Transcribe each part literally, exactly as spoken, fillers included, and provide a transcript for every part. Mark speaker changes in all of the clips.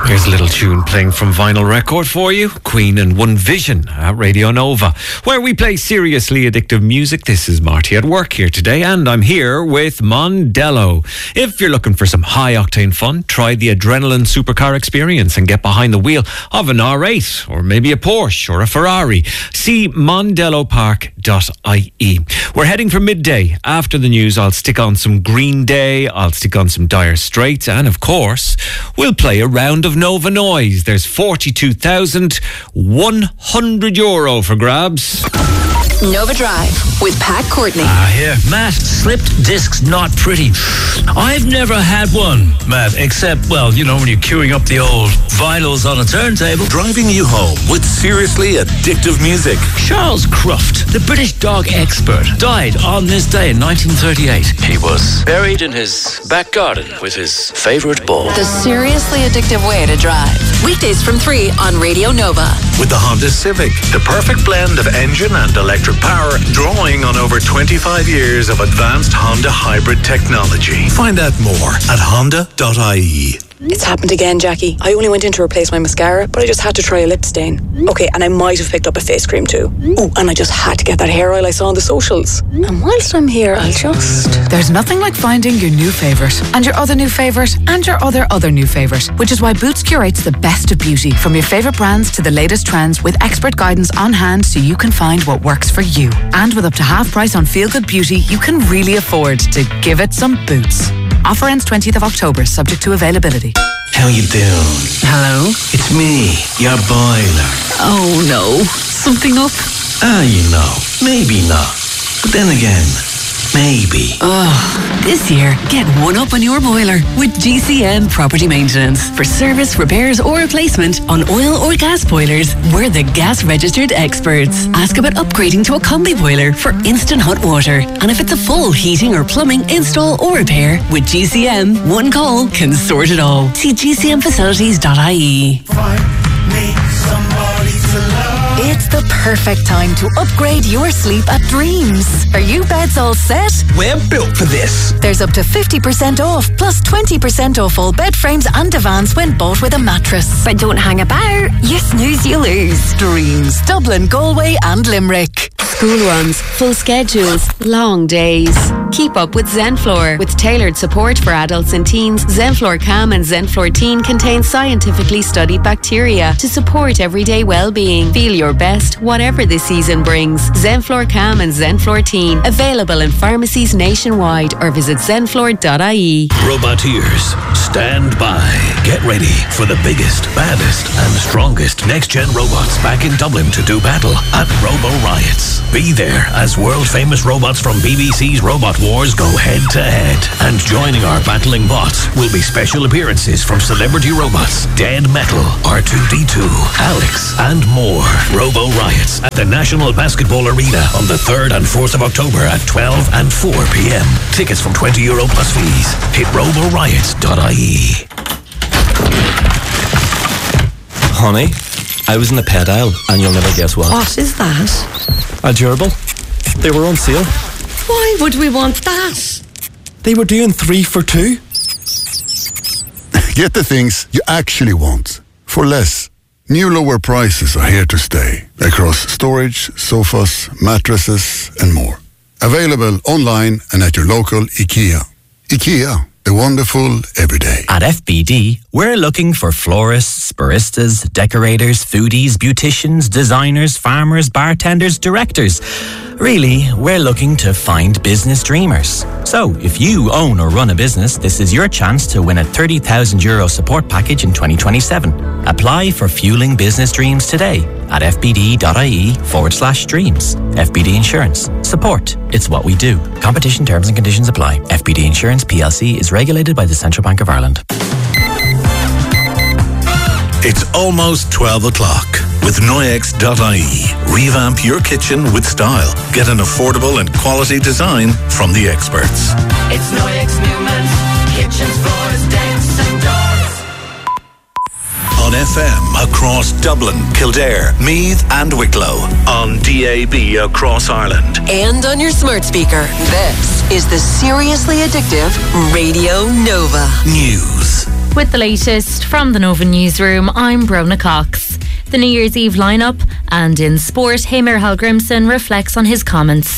Speaker 1: Here's a little tune playing from vinyl record for you. Queen and One Vision at Radio Nova, where we play seriously addictive music. This is Marty at work here today, and I'm here with Mondello. If you're looking for some high-octane fun, try the Adrenaline Supercar experience and get behind the wheel of an R eight, or maybe a Porsche or a Ferrari. See mondello park dot I E. We're heading for midday. After the news, I'll stick on some Green Day, I'll stick on some Dire Straits, and of course, we'll play a round of Nova Noise. There's forty-two thousand one hundred euro for grabs.
Speaker 2: Nova Drive with Pat Courtney.
Speaker 3: Ah, here. Matt, slipped discs not pretty. I've never had one, Matt, except, well, you know, when you're queuing up the old vinyls on a turntable.
Speaker 4: Driving you home with seriously addictive music.
Speaker 3: Charles Cruft, the British dog expert, died on this day in nineteen thirty-eight. He was buried in his back garden with his favourite bull.
Speaker 2: The seriously addictive way to drive. Weekdays from three on Radio Nova.
Speaker 4: With the Honda Civic, the perfect blend of engine and electric power, drawing on over twenty-five years of advanced Honda hybrid technology. Find out more at honda dot I E.
Speaker 5: It's happened again, Jackie. I only went in to replace my mascara, but I just had to try a lip stain. Okay, and I might have picked up a face cream too. Oh, and I just had to get that hair oil I saw on the socials. And whilst I'm here, I'll just...
Speaker 6: There's nothing like finding your new favourite, and your other new favourite, and your other other new favourite, which is why Boots curates the best of beauty, from your favourite brands to the latest trends, with expert guidance on hand so you can find what works for you. And with up to half price on Feel Good Beauty, you can really afford to give it some Boots. Offer ends twentieth of October, subject to availability.
Speaker 7: How you doing?
Speaker 6: Hello?
Speaker 7: It's me, your boiler.
Speaker 6: Oh no, something up?
Speaker 7: Ah, you know, maybe not. But then again, maybe.
Speaker 8: Oh, this year, get one up on your boiler with G C M Property Maintenance. For service, repairs or replacement on oil or gas boilers, we're the gas registered experts. Ask about upgrading to a combi boiler for instant hot water. And if it's a full heating or plumbing install or repair, with G C M, one call can sort it all. See g c m facilities dot I E.
Speaker 6: It's the perfect time to upgrade your sleep at Dreams. Are you beds all set?
Speaker 7: We're built for this.
Speaker 6: There's up to fifty percent off, plus twenty percent off all bed frames and divans when bought with a mattress.
Speaker 8: But don't hang about. You snooze, you lose.
Speaker 6: Dreams, Dublin, Galway and Limerick.
Speaker 8: School runs, full schedules, long days. Keep up with Zenflor. With tailored support for adults and teens, Zenflor Calm and Zenflor Teen contain scientifically studied bacteria to support everyday well-being. Feel your best, whatever the season brings. Zenflor Calm and Zenflor Teen. Available in pharmacies nationwide or visit zenflor dot I E.
Speaker 3: Roboteers, stand by. Get ready for the biggest, baddest and strongest next-gen robots back in Dublin to do battle at Robo Riots. Be there as world-famous robots from B B C's Robot Wars go head-to-head. And joining our battling bots will be special appearances from celebrity robots, Dead Metal, R two D two, Alex, and more. Robo Riots at the National Basketball Arena on the third and fourth of October at twelve and four p.m. Tickets from twenty euro plus fees. Hit robo riots dot I E.
Speaker 9: Honey, I was in the pet aisle and you'll never guess what.
Speaker 8: What is that?
Speaker 9: A gerbil. They were on sale.
Speaker 8: Why would we want that?
Speaker 9: They were doing three for two.
Speaker 10: Get the things you actually want for less. New lower prices are here to stay across storage, sofas, mattresses and more. Available online and at your local IKEA. IKEA, the wonderful everyday.
Speaker 11: At F B D, we're looking for florists, baristas, decorators, foodies, beauticians, designers, farmers, bartenders, directors. Really, we're looking to find business dreamers. So, if you own or run a business, this is your chance to win a thirty thousand euro support package in twenty twenty-seven. Apply for Fueling Business Dreams today at fbd.ie forward slash dreams. F B D Insurance. Support. It's what we do. Competition terms and conditions apply. F B D Insurance P L C is regulated by the Central Bank of Ireland.
Speaker 4: It's almost twelve o'clock. With Noyex dot I E, revamp your kitchen with style. Get an affordable and quality design from the experts.
Speaker 12: It's Noyex Newman's kitchens, floors, decks and doors.
Speaker 4: On F M across Dublin, Kildare, Meath and Wicklow. On D A B across Ireland.
Speaker 2: And on your smart speaker. This is the seriously addictive Radio Nova.
Speaker 4: News.
Speaker 13: With the latest from the Nova Newsroom, I'm Brona Cox. The New Year's Eve lineup, and in sport, Heimir Hallgrimsson reflects on his comments.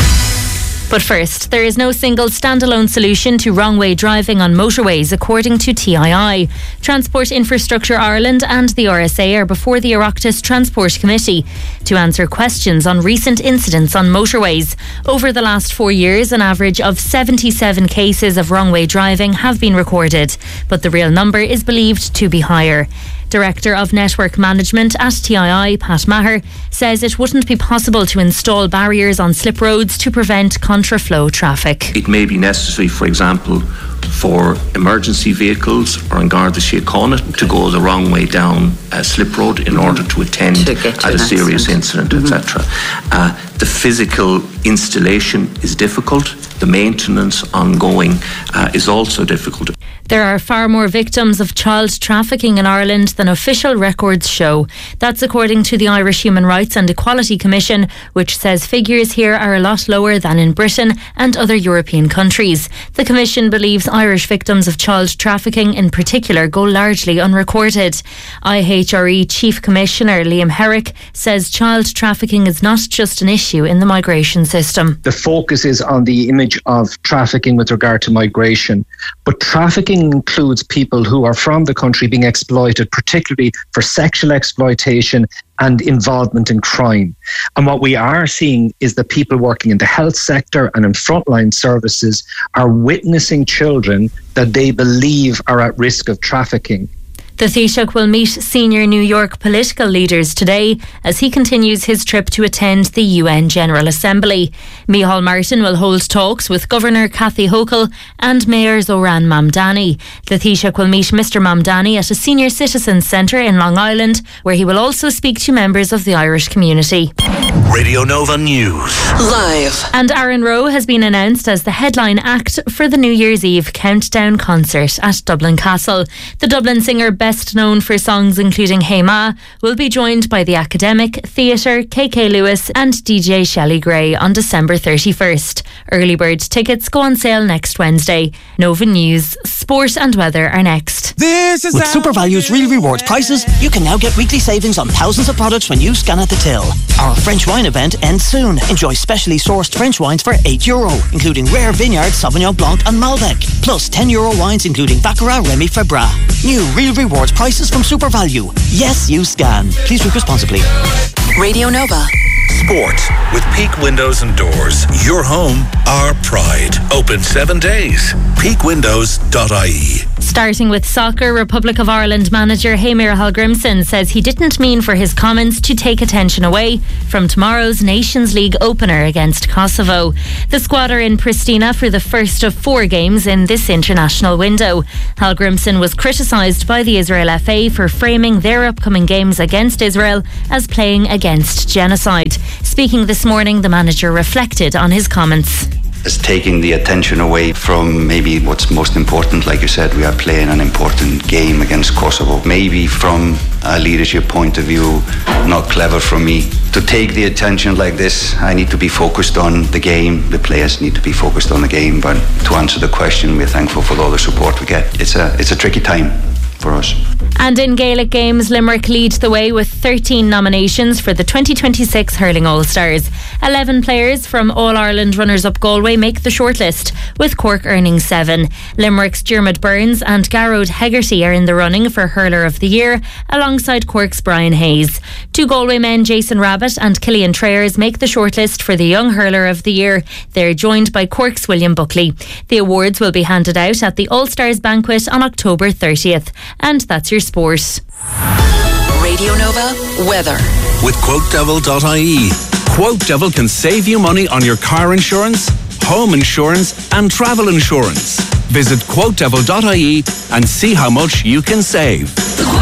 Speaker 13: But first, there is no single standalone solution to wrong-way driving on motorways, according to T I I. Transport Infrastructure Ireland and the R S A are before the Oireachtas Transport Committee to answer questions on recent incidents on motorways. Over the last four years, an average of seventy-seven cases of wrong-way driving have been recorded, but the real number is believed to be higher. Director of Network Management at T I I, Pat Maher, says it wouldn't be possible to install barriers on slip roads to prevent contraflow traffic.
Speaker 14: It may be necessary, for example, for emergency vehicles or in Garda Síochána to go the wrong way down a slip road in order to attend to at a serious incident, mm-hmm. et cetera. Uh, the physical installation is difficult. The maintenance ongoing uh, is also difficult.
Speaker 13: There are far more victims of child trafficking in Ireland than official records show. That's according to the Irish Human Rights and Equality Commission, which says figures here are a lot lower than in Britain and other European countries. The Commission believes Irish victims of child trafficking in particular go largely unrecorded. I H R E Chief Commissioner Liam Herrick says child trafficking is not just an issue in the migration system.
Speaker 15: The focus is on the image of trafficking with regard to migration, but trafficking includes people who are from the country being exploited, particularly for sexual exploitation and involvement in crime. And what we are seeing is that people working in the health sector and in frontline services are witnessing children that they believe are at risk of trafficking.
Speaker 13: The Taoiseach will meet senior New York political leaders today as he continues his trip to attend the U N General Assembly. Micheál Martin will hold talks with Governor Kathy Hochul and Mayor Zoran Mamdani. The Taoiseach will meet Mister Mamdani at a senior citizens centre in Long Island, where he will also speak to members of the Irish community.
Speaker 3: Radio Nova News.
Speaker 2: Live.
Speaker 13: And Aaron Rowe has been announced as the headline act for the New Year's Eve countdown concert at Dublin Castle. The Dublin singer, best known for songs including Hey Ma, will be joined by the Academic, Theatre, K K Lewis and D J Shelley Gray on December thirty-first. Early bird tickets go on sale next Wednesday. Nova News, sport and weather are next.
Speaker 16: This is With SuperValu's Real Rewards prices, you can now get weekly savings on thousands of products when you scan at the till. Our French wine event ends soon. Enjoy specially sourced French wines for eight euro, including Rare Vineyard, Sauvignon Blanc and Malbec. Plus ten euro wines including Baccarat, Remy Febra. New Real Rewards prices from SuperValu. Yes, you scan. Please drink responsibly.
Speaker 2: Radio Nova.
Speaker 3: Sport with Peak Windows and Doors. Your home, our pride. Open seven days. peak windows dot I E.
Speaker 13: Starting with soccer, Republic of Ireland manager Heimir Hallgrimsson says he didn't mean for his comments to take attention away from tomorrow's Nations League opener against Kosovo. The squad are in Pristina for the first of four games in this international window. Hallgrimsson was criticised by the Israel F A for framing their upcoming games against Israel as playing against genocide. Speaking this morning, the manager reflected on his comments.
Speaker 17: It's taking the attention away from maybe what's most important. Like you said, we are playing an important game against Kosovo. Maybe from a leadership point of view, not clever for me. To take the attention like this, I need to be focused on the game. The players need to be focused on the game. But to answer the question, we're thankful for all the support we get. It's a, it's a tricky time for us.
Speaker 13: And in Gaelic games, Limerick lead the way with thirteen nominations for the twenty twenty-six Hurling All-Stars. eleven players from All-Ireland runners-up Galway make the shortlist, with Cork earning seven. Limerick's Dermot Burns and Garrod Hegarty are in the running for Hurler of the Year, alongside Cork's Brian Hayes. Two Galway men, Jason Rabbit and Killian Trayers, make the shortlist for the Young Hurler of the Year. They're joined by Cork's William Buckley. The awards will be handed out at the All-Stars banquet on October thirtieth. And that's your sport.
Speaker 2: Radio Nova weather.
Speaker 3: With quote devil dot I E. Quote Devil can save you money on your car insurance, home insurance and travel insurance. Visit quote devil dot I E and see how much you can save.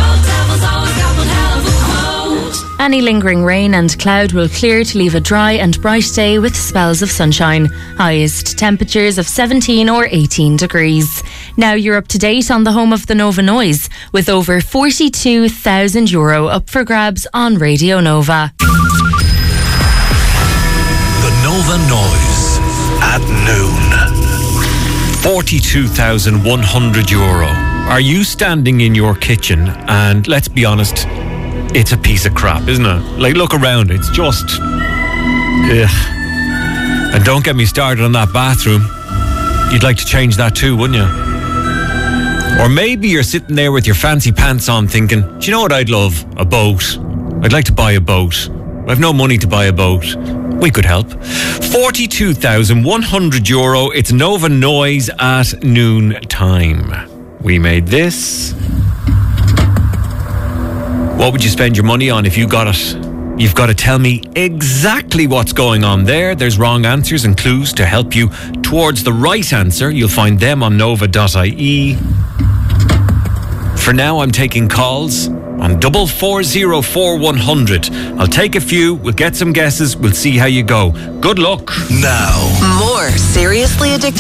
Speaker 13: Any lingering rain and cloud will clear to leave a dry and bright day with spells of sunshine. Highest temperatures of seventeen or eighteen degrees. Now you're up to date on the home of the Nova Noise, with over forty-two thousand euro up for grabs on Radio Nova.
Speaker 3: The Nova Noise at noon.
Speaker 1: forty-two thousand one hundred euro. Are you standing in your kitchen and, let's be honest, it's a piece of crap, isn't it? Like, look around, it's just... Ugh. And don't get me started on that bathroom. You'd like to change that too, wouldn't you? Or maybe you're sitting there with your fancy pants on thinking, do you know what I'd love? A boat. I'd like to buy a boat. I've no money to buy a boat. We could help. forty-two thousand one hundred euro. It's Nova Noise at noon time. We made this. What would you spend your money on if you got it? You've got to tell me exactly what's going on there. There's wrong answers and clues to help you towards the right answer. You'll find them on nova dot I E. For now, I'm taking calls on double four zero four one hundred. I'll take a few, we'll get some guesses, we'll see how you go. Good luck.
Speaker 4: Now.
Speaker 2: More Seriously Addicted